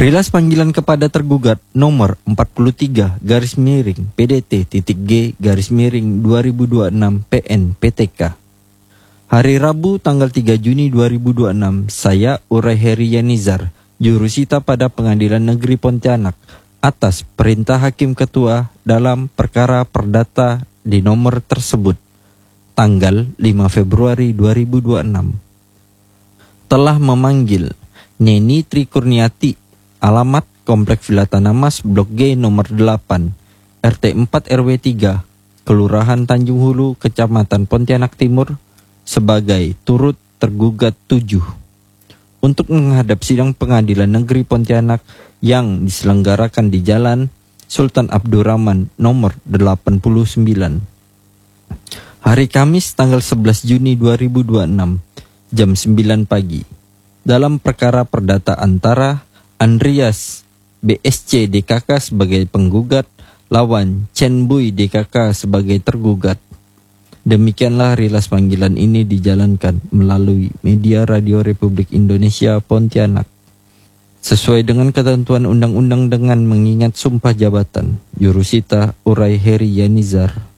Rilas panggilan kepada tergugat nomor 43 garis miring PDT.G garis miring 2026 PN PTK. Hari Rabu tanggal 3 Juni 2026, saya Uray Heri Yanizar, jurusita pada Pengadilan Negeri Pontianak atas perintah Hakim Ketua dalam perkara perdata di nomor tersebut tanggal 5 Februari 2026 telah memanggil Neni Tri Kurniati, alamat Komplek Villa Tanamas Blok G nomor 8, RT 4 RW 3, Kelurahan Tanjung Hulu, Kecamatan Pontianak Timur, sebagai turut tergugat 7 untuk menghadap sidang Pengadilan Negeri Pontianak yang diselenggarakan di Jalan Sultan Abdurrahman nomor 89. Hari Kamis tanggal 11 Juni 2026 jam 9 pagi dalam perkara perdata antara Andreas BSC DKK sebagai penggugat lawan Chen Bui DKK sebagai tergugat. Demikianlah rilas panggilan ini dijalankan melalui media Radio Republik Indonesia Pontianak sesuai dengan ketentuan undang-undang dengan mengingat sumpah jabatan. Jurusita Uray Heri Yanizar.